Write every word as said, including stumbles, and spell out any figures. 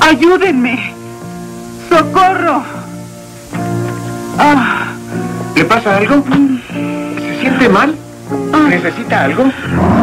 ¡Ayúdenme! ¡Socorro! Ah. ¿Le pasa algo? ¿Se siente mal? ¿Necesita algo?